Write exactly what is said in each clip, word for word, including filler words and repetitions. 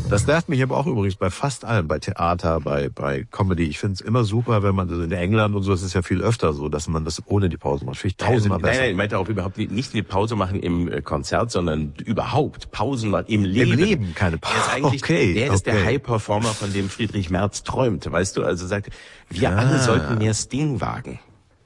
Das nervt mich aber auch übrigens bei fast allem, bei Theater, bei bei Comedy. Ich finde es immer super, wenn man, also in England und so, ist es ja viel öfter so, dass man das ohne die Pause macht. Finde ich tausendmal also, besser. Nein, nein, ich meinte auch überhaupt nicht, nicht eine Pause machen im Konzert, sondern überhaupt Pausen machen im Leben. Im Leben keine Pause. Der ist eigentlich, okay, der ist okay. der High-Performer, von dem Friedrich Merz träumt, weißt du? Also sagt, wir Ah. alle sollten mehr Sting wagen.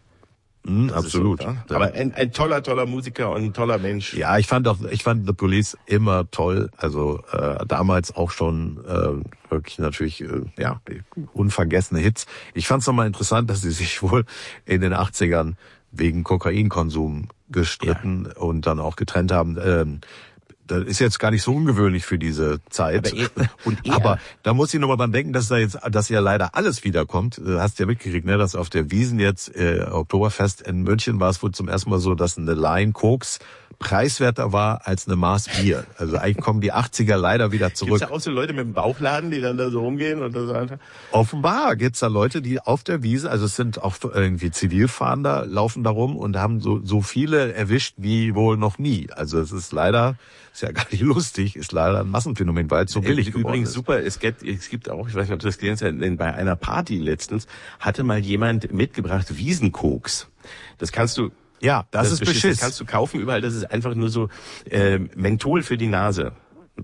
Mm, absolut. So, ja? Aber ein, ein toller, toller Musiker und ein toller Mensch. Ja, ich fand auch, ich fand The Police immer toll. Also äh, damals auch schon äh, wirklich natürlich äh, ja unvergessene Hits. Ich fand es nochmal interessant, dass sie sich wohl in den achtzigern wegen Kokainkonsum gestritten ja. und dann auch getrennt haben. Ähm, Das ist jetzt gar nicht so ungewöhnlich für diese Zeit. Aber, er, und er, Aber da muss ich nochmal dran denken, dass da jetzt, dass ja leider alles wiederkommt. Du hast ja mitgekriegt, ne, dass auf der Wiesn jetzt, äh, Oktoberfest in München war es wohl zum ersten Mal so, dass eine Line Koks preiswerter war als eine Maß Bier. Also eigentlich kommen die achtziger leider wieder zurück. Gibt's da auch so Leute mit dem Bauchladen, die dann da so rumgehen und das einfach? Offenbar gibt's da Leute, die auf der Wiese, also es sind auch irgendwie Zivilfahnder, laufen da rum und haben so, so viele erwischt wie wohl noch nie. Also es ist leider, ist ja gar nicht lustig, ist leider ein Massenphänomen, weil es so billig geworden Übrigens ist. super, es gibt, es gibt auch, ich weiß nicht, ob du das gelesen hast, bei einer Party letztens hatte mal jemand mitgebracht Wiesenkoks. Das kannst du Ja, das, das ist Beschiss. Das kannst du kaufen überall, das ist einfach nur so äh, Menthol für die Nase.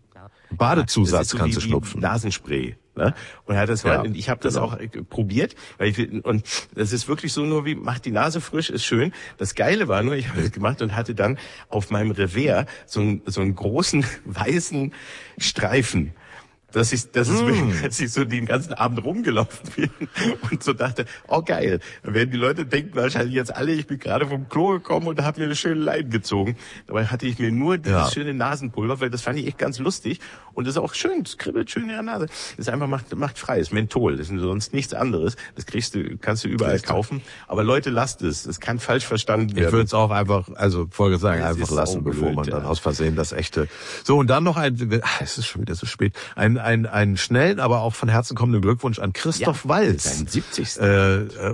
Badezusatz so kannst wie, du schnupfen. Wie Nasenspray. Ne? Und er hat das ja, und ich habe das genau. auch probiert, weil ich, und das ist wirklich so nur wie macht die Nase frisch, ist schön. Das Geile war nur, ich habe das gemacht und hatte dann auf meinem Revers so einen so einen großen weißen Streifen. Dass ich, dass es mm. als ich so den ganzen Abend rumgelaufen bin und so dachte, oh geil, dann werden die Leute denken wahrscheinlich jetzt alle, ich bin gerade vom Klo gekommen und habe mir eine schöne Leine gezogen. Dabei hatte ich mir nur dieses ja. schöne Nasenpulver, weil das fand ich echt ganz lustig und das ist auch schön, das kribbelt schön in der Nase. Das ist einfach macht, macht frei, das ist Menthol, das ist sonst nichts anderes. Das kriegst du, kannst du überall kaufen. Aber Leute, lasst es, das kann falsch verstanden werden. Ich würde es auch einfach, also Folge sagen, das einfach lassen, bevor blöd, man dann ja. aus Versehen das echte. So, und dann noch ein, ach, es ist schon wieder so spät, ein ein einen schnellen, aber auch von Herzen kommenden Glückwunsch an Christoph ja, Waltz. Sein siebzigsten Äh, äh,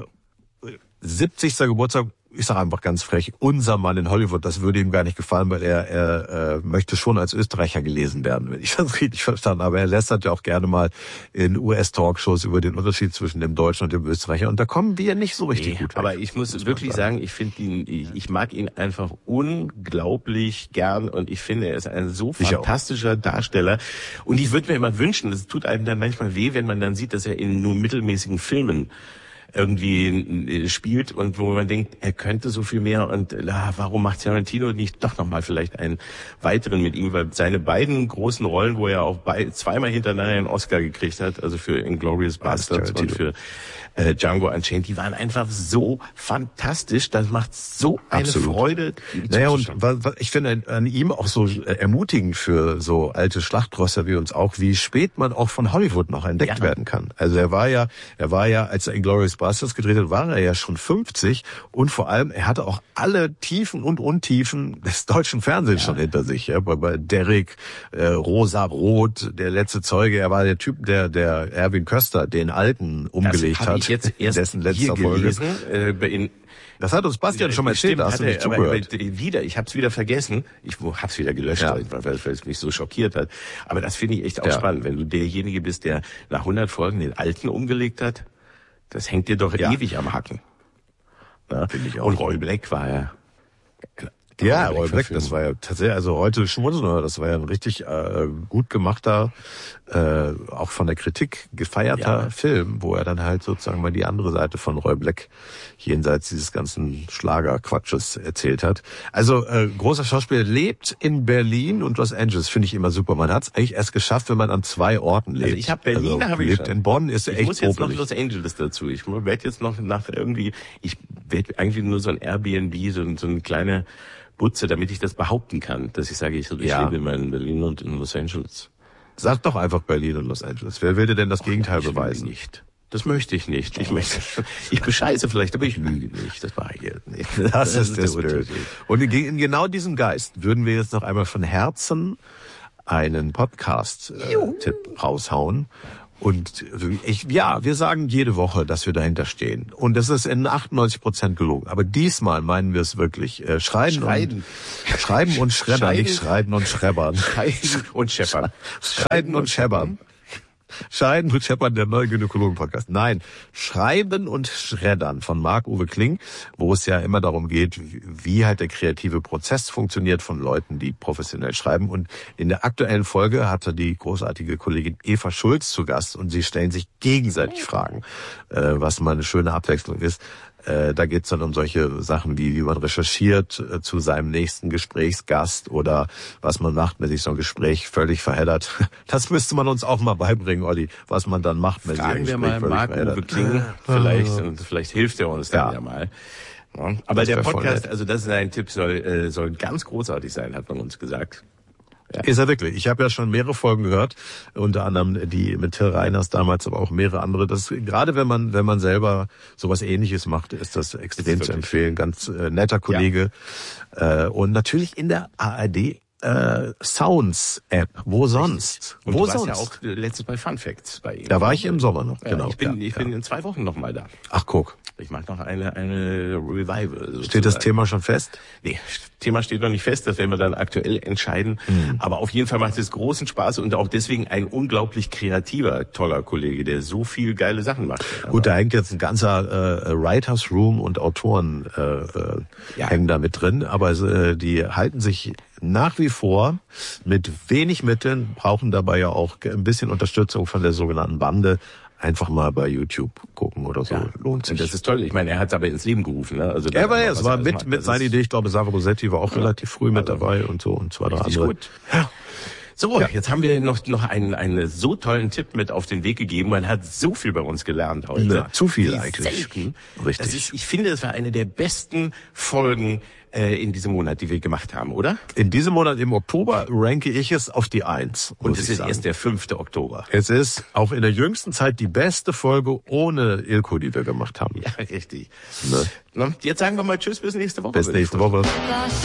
siebzigster Geburtstag, ich sage einfach ganz frech, unser Mann in Hollywood, das würde ihm gar nicht gefallen, weil er, er äh, möchte schon als Österreicher gelesen werden, wenn ich das richtig verstanden habe. Er lästert ja auch gerne mal in U S-Talkshows über den Unterschied zwischen dem Deutschen und dem Österreicher und da kommen wir nicht so richtig nee, gut weg. Aber ich muss, muss wirklich sagen, ich finde ihn, ich, ich mag ihn einfach unglaublich gern und ich finde, er ist ein so fantastischer Darsteller und ich würde mir immer wünschen, es tut einem dann manchmal weh, wenn man dann sieht, dass er in nur mittelmäßigen Filmen irgendwie spielt und wo man denkt, er könnte so viel mehr und ah, warum macht Tarantino nicht doch nochmal vielleicht einen weiteren mit ihm, weil seine beiden großen Rollen, wo er auch bei, zweimal hintereinander einen Oscar gekriegt hat, also für Inglourious Basterds und für äh, Django Unchained, die waren einfach so fantastisch, das macht so eine Absolut. Freude. Naja, und was, was ich finde an ihm auch so ermutigend für so alte Schlachtrösser wie uns auch, wie spät man auch von Hollywood noch entdeckt ja. werden kann. Also er war ja, er war ja, als er Inglourious Basterds gedreht hat, war er ja schon fünfzig und vor allem, er hatte auch alle Tiefen und Untiefen des deutschen Fernsehens ja. schon hinter sich. Ja, bei, bei Derrick, äh, Rosa Rot, der letzte Zeuge, er war der Typ, der der Erwin Köster, den Alten, umgelegt das hat. Ich jetzt erst dessen letzter hier gelesen, Folge. Äh, in, das hat uns Bastian schon mal erzählt, da hast du nicht aber, zugehört. Aber wieder, ich habe es wieder vergessen. Ich habe es wieder gelöscht, ja. weil, weil es mich so schockiert hat. Aber das finde ich echt auch ja. spannend, wenn du derjenige bist, der nach hundert Folgen den Alten umgelegt hat. Das hängt dir doch ja. ewig am Hacken. Ja, finde ich auch. Und Roy Black war ja... Ja, Roy Black, das war ja tatsächlich, also heute schmunzeln wir, das war ja ein richtig äh, gut gemachter, äh, auch von der Kritik gefeierter ja. Film, wo er dann halt sozusagen mal die andere Seite von Roy Black jenseits dieses ganzen Schlagerquatsches erzählt hat. Also äh, großer Schauspieler, lebt in Berlin und Los Angeles, finde ich immer super. Man hat es eigentlich erst geschafft, wenn man an zwei Orten lebt. Also ich habe Berlin, also, habe ich lebt schon. in Bonn, ist ich echt muss jetzt popelig. noch Los Angeles dazu. Ich werde jetzt noch nach irgendwie, ich werde eigentlich nur so ein Airbnb, so, so eine kleine Butze, damit ich das behaupten kann, dass ich sage, ich, ich ja. lebe in Berlin und in Los Angeles. Sag doch einfach Berlin und Los Angeles. Wer will dir denn das Och, Gegenteil ich beweisen? Nicht. Das möchte ich nicht. Ich möchte, ich bescheiße vielleicht, aber ich lüge nicht. Das war ich nicht. Das, das ist der Spirit. Spirit. Und in genau diesem Geist würden wir jetzt noch einmal von Herzen einen Podcast-Tipp äh, raushauen. Und ich, ja, wir sagen jede Woche, dass wir dahinter stehen. Und das ist in achtundneunzig Prozent gelogen. Aber diesmal meinen wir es wirklich. Äh, schreiben, Schreiden. Und, schreiben und schreddern, Scheiden. nicht schreiben und schrebbern. Scheiden und scheppern. Scheiden und scheppern. Scheiden und scheppern, der neue Gynäkologen-Podcast. Nein, Schreiben und Schreddern von Marc-Uwe Kling, wo es ja immer darum geht, wie halt der kreative Prozess funktioniert von Leuten, die professionell schreiben. Und in der aktuellen Folge hatte die großartige Kollegin Eva Schulz zu Gast und sie stellen sich gegenseitig Fragen, was mal eine schöne Abwechslung ist. Da geht's dann um solche Sachen wie, wie man recherchiert äh, zu seinem nächsten Gesprächsgast oder was man macht, wenn sich so ein Gespräch völlig verheddert. Das müsste man uns auch mal beibringen, Olli, was man dann macht, wenn Fragen sich ein wir Gespräch mal völlig Marc-Uwe verheddert. Kling, vielleicht, und vielleicht hilft er uns dann Ja. ja mal. Ja. Aber Das der wär voll Podcast, nett. also das ist ein Tipp, soll, äh, soll ganz großartig sein, hat man uns gesagt. Ja. Ist er wirklich. Ich habe ja schon mehrere Folgen gehört, unter anderem die mit Till Reiners damals, aber auch mehrere andere. Das gerade wenn man wenn man selber sowas Ähnliches macht, ist das extrem Das ist zu empfehlen. Ganz äh, netter Kollege äh, und natürlich in der A R D äh, Sounds App. Wo sonst? Und Wo du warst sonst? ja auch äh, letztens bei Fun Facts bei ihm. Da war ich im Sommer noch. Ja, Genau. Ich bin, ja, ich ja. bin in zwei Wochen noch mal da. Ach guck. Ich mache noch eine eine Revival. Sozusagen. Steht das Thema schon fest? Nee, Thema steht noch nicht fest, das werden wir dann aktuell entscheiden. Mhm. Aber auf jeden Fall macht es großen Spaß und auch deswegen ein unglaublich kreativer, toller Kollege, der so viel geile Sachen macht. Gut, da hängt jetzt ein ganzer äh, Writers Room und Autoren äh, äh, Ja. hängen da mit drin, aber äh, die halten sich nach wie vor mit wenig Mitteln, brauchen dabei ja auch ein bisschen Unterstützung von der sogenannten Bande. Einfach mal bei YouTube gucken oder so. Ja. Lohnt sich. Und das ist toll. Ich meine, er hat es aber ins Leben gerufen. Ne? Also Ja, aber ja, was es war er alles mit, macht. mit Das seiner ist Idee. Ich glaube, Sara Rossetti war auch Ja. relativ früh mit Also, dabei und so und zwei, drei richtig andere. gut. So, Ja. jetzt haben wir noch noch einen einen so tollen Tipp mit auf den Weg gegeben. Man hat so viel bei uns gelernt heute. Ja, zu viel Wie eigentlich. Selten. Richtig. Das ist, ich finde, es war eine der besten Folgen äh, in diesem Monat, die wir gemacht haben, oder? In diesem Monat im Oktober ranke ich es auf die Eins. Und muss es ich ist sagen. erst der fünfte Oktober. Es ist auch in der jüngsten Zeit die beste Folge ohne Ilko, die wir gemacht haben. Ja, richtig. Ne? Na, jetzt sagen wir mal Tschüss, bis nächste Woche. Bis würde ich nächste Woche. Was